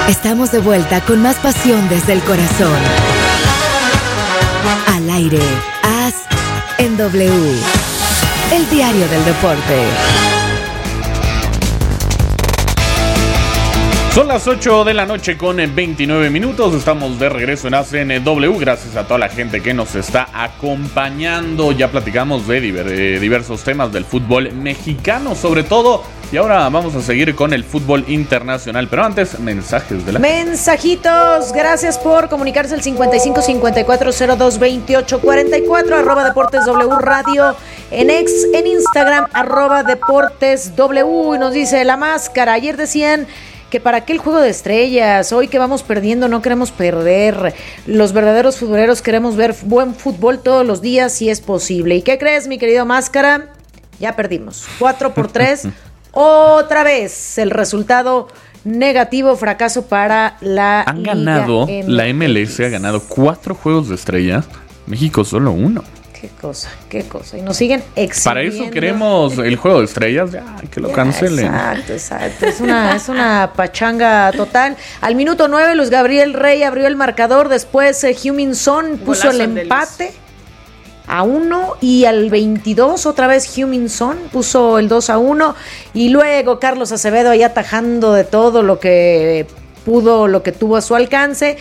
Estamos de vuelta con más pasión desde el corazón. Al aire, AS en W, el diario del deporte. Son las 8 de la noche con 29 minutos. Estamos de regreso en ACNW. Gracias a toda la gente que nos está acompañando. Ya platicamos de diversos temas del fútbol mexicano, sobre todo. Y ahora vamos a seguir con el fútbol internacional. Pero antes, mensajes de la... Mensajitos. Gracias por comunicarse al 55 54 02 28 44 @Deportes W Radio. En X, en Instagram, @Deportes W. Y nos dice La Máscara. Ayer decían que para qué el juego de estrellas, hoy que vamos perdiendo no queremos perder, los verdaderos futboleros queremos ver buen fútbol todos los días si es posible. ¿Y qué crees, mi querido Máscara? Ya perdimos, 4-3, otra vez el resultado negativo, fracaso para la Han Liga ganado, MX. la MLS ha ganado 4 juegos de estrellas, México solo 1. Qué cosa. Y nos siguen exhibiendo. Para eso queremos el juego de estrellas, ya, que lo cancelen. Exacto. Es una pachanga total. Al minuto 9, Luis Gabriel Rey abrió el marcador. Después, Heung-min Son puso el empate a 1. Y al 22, otra vez Heung-min Son puso el 2-1. Y luego Carlos Acevedo ahí atajando de todo lo que pudo, lo que tuvo a su alcance.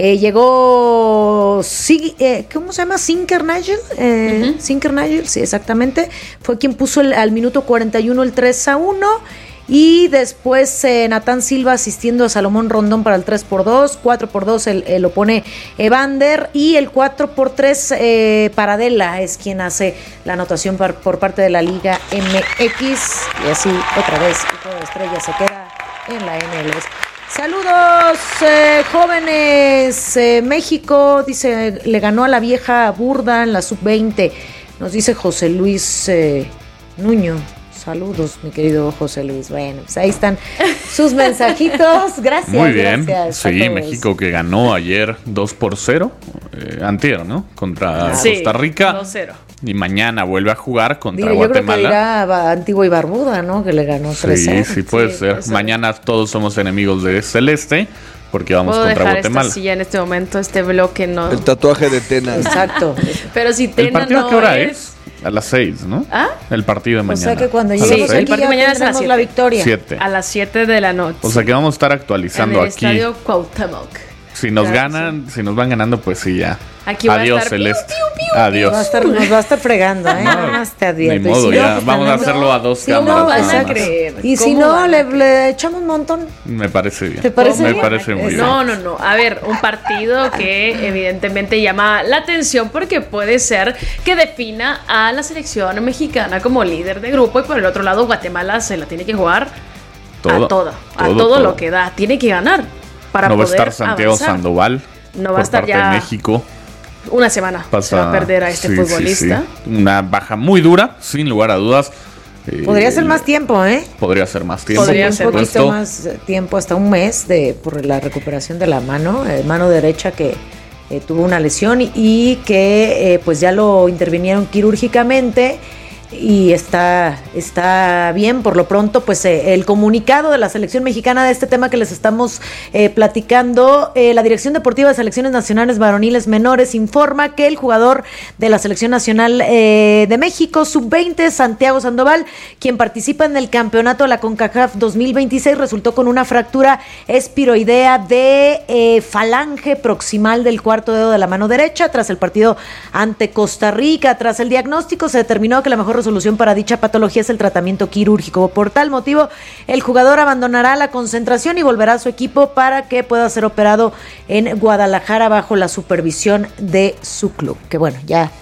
Llegó ¿cómo se llama? Sinker Nigel, sí, exactamente, fue quien puso al minuto 41 el 3-1. Y después Natán Silva asistiendo a Salomón Rondón para el 3-2, 4-2 lo pone Evander, y el 4-3 Paradela es quien hace la anotación por parte de la Liga MX. Y así otra vez el juego de estrellas se queda en la MLS. Saludos, jóvenes. México, dice, le ganó a la vieja burda en la sub-20. Nos dice José Luis Nuño. Saludos, mi querido José Luis. Bueno, pues ahí están sus mensajitos. Gracias. Muy bien. Gracias Sí, México que ganó ayer 2-0. Antier, ¿no? Contra Costa Rica. 2-0. Y mañana vuelve a jugar contra yo Guatemala. Creo que dirá Antigua y Barbuda, ¿no? Que le ganó 3-0. Sí, puede ser. Mañana todos somos enemigos de Celeste porque vamos contra dejar Guatemala. Esta silla en este momento, este bloque no. El tatuaje de Tena. Exacto. Pero si ¿El Tena partido no a qué hora es? A las 6, ¿no? ¿Ah? El partido de mañana. O sea que cuando ¿A lleguemos las aquí el partido ya mañana es a las tendremos la 7. victoria. 7. A las 7 de la noche. O sea que vamos a estar actualizando en el aquí. Estadio Cuauhtémoc. Si nos Claro, ganan, si nos van ganando, pues sí, ya. Aquí va a Adiós, estar Celeste. piu, piu, piu, Adiós. Nos va a estar fregando, ¿eh? Nada más te advierto. Ni modo, Y si ya. pues, Vamos a también- hacerlo a 2 Sí, cámaras. no, nada van a más. creer. Y si ¿Cómo no, van a le echamos un montón. Me parece bien. ¿Te parece Me bien? parece muy bien. No. A ver, un partido que evidentemente llama la atención porque puede ser que defina a la selección mexicana como líder de grupo, y por el otro lado Guatemala se la tiene que jugar a todo lo que da. Tiene que ganar para no va a poder estar Santiago avanzar. Sandoval. No va por a estar parte ya de México. una semana. Se va a perder a este futbolista. Sí. Una baja muy dura, sin lugar a dudas. Podría ser más tiempo, ¿eh? Podría ser más tiempo. Podría por ser un poquito supuesto. más tiempo, hasta un mes por la recuperación de la mano derecha que tuvo una lesión y que pues ya lo intervinieron quirúrgicamente y está bien. Por lo pronto, pues el comunicado de la selección mexicana de este tema que les estamos platicando, la Dirección Deportiva de Selecciones Nacionales Varoniles Menores informa que el jugador de la Selección Nacional de México Sub-20, Santiago Sandoval, quien participa en el campeonato de la CONCACAF 2026, resultó con una fractura espiroidea de falange proximal del cuarto dedo de la mano derecha tras el partido ante Costa Rica. Tras el diagnóstico se determinó que la mejor resolución para dicha patología es el tratamiento quirúrgico. Por tal motivo, el jugador abandonará la concentración y volverá a su equipo para que pueda ser operado en Guadalajara bajo la supervisión de su club. Que bueno,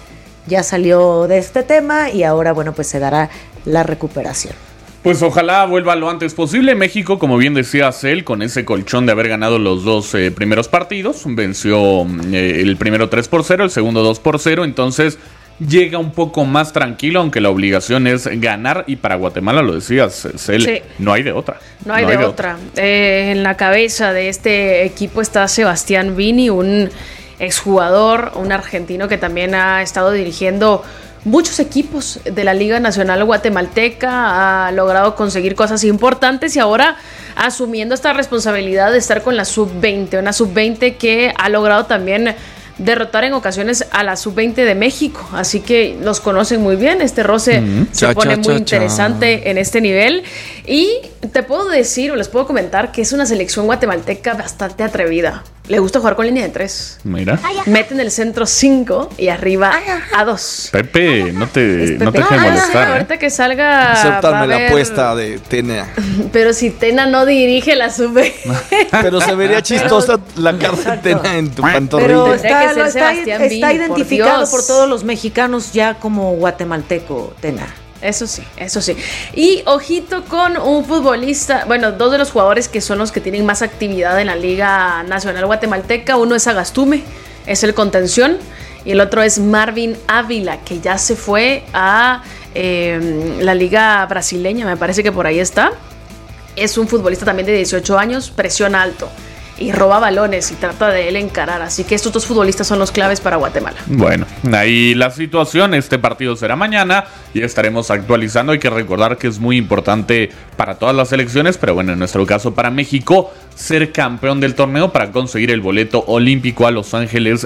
ya salió de este tema y ahora, bueno, pues se dará la recuperación. Pues ojalá vuelva lo antes posible. México, como bien decía Cel, con ese colchón de haber ganado los 2 primeros partidos, venció el primero 3-0, el segundo 2-0, entonces llega un poco más tranquilo, aunque la obligación es ganar, y para Guatemala, lo decías, Cel, Sí. no hay de otra. No hay de otra. En la cabeza de este equipo está Sebastián Vini, un exjugador, un argentino que también ha estado dirigiendo muchos equipos de la Liga Nacional Guatemalteca, ha logrado conseguir cosas importantes y ahora asumiendo esta responsabilidad de estar con la sub-20, una sub-20 que ha logrado también derrotar en ocasiones a la sub-20 de México, así que los conocen muy bien. Este roce se pone muy interesante en este nivel y te puedo decir o les puedo comentar que es una selección guatemalteca bastante atrevida. Le gusta jugar con línea de 3. Mira. Meten el centro 5 y arriba a 2. Pepe, no te dejes molestar. Ahorita que salga. Aceptarme la apuesta de Tena. Pero si Tena no dirige la sub-20. Pero se vería chistosa la cara de Tena en tu pantorrilla. Pero está identificado por todos los mexicanos ya como guatemalteco, Tena. Eso sí, eso sí. Y ojito con un futbolista, bueno, dos de los jugadores que son los que tienen más actividad en la Liga Nacional Guatemalteca. Uno es Agastume, es el contención, y el otro es Marvin Ávila, que ya se fue a la Liga Brasileña, me parece que por ahí está. Es un futbolista también de 18 años, presiona alto y roba balones y trata de él encarar. Así que estos dos futbolistas son los claves para Guatemala. Bueno, ahí la situación. Este partido será mañana y estaremos actualizando. Hay que recordar que es muy importante para todas las selecciones, pero bueno, en nuestro caso para México, ser campeón del torneo para conseguir el boleto olímpico a Los Ángeles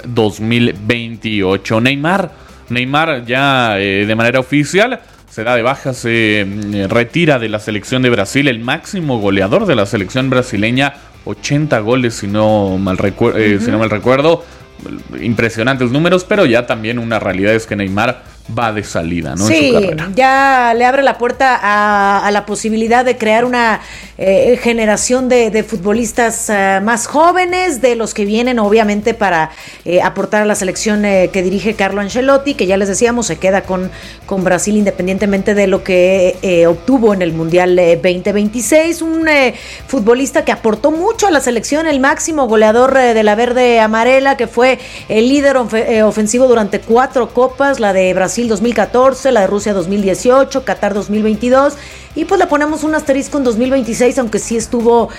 2028. Neymar ya de manera oficial se da de baja, se retira de la selección de Brasil, el máximo goleador de la selección brasileña, 80 goles si no mal recuerdo, impresionantes números, pero ya también una realidad es que Neymar va de salida, ¿no? Sí, en su carrera. Ya le abre la puerta a la posibilidad de crear una generación de futbolistas más jóvenes, de los que vienen obviamente para aportar a la selección que dirige Carlo Ancelotti, que ya les decíamos se queda con Brasil independientemente de lo que obtuvo en el Mundial 2026, un futbolista que aportó mucho a la selección, el máximo goleador de la verde amarela, que fue el líder ofensivo durante 4 copas, la de Brasil 2014, la de Rusia 2018, Qatar 2022, y pues le ponemos un asterisco en 2026, aunque sí estuvo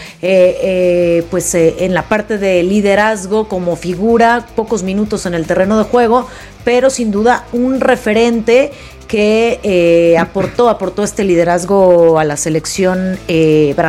en la parte de liderazgo como figura, pocos minutos en el terreno de juego, pero sin duda un referente que aportó este liderazgo a la selección brasileña.